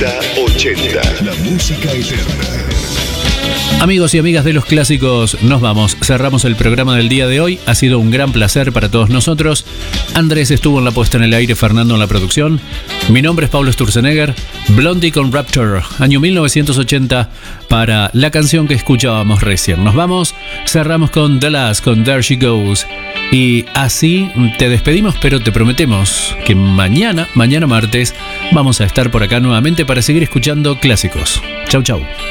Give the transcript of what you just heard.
80. La música eterna. Amigos y amigas de los clásicos, nos vamos. Cerramos el programa del día de hoy. Ha sido un gran placer para todos nosotros. Andrés estuvo en la puesta en el aire, Fernando en la producción. Mi nombre es Pablo Sturzenegger. Blondie con Rapture, año 1980, para la canción que escuchábamos recién. Nos vamos, cerramos con The Last, con There She Goes. Y así te despedimos, pero te prometemos que mañana martes, vamos a estar por acá nuevamente para seguir escuchando clásicos. Chau, chau.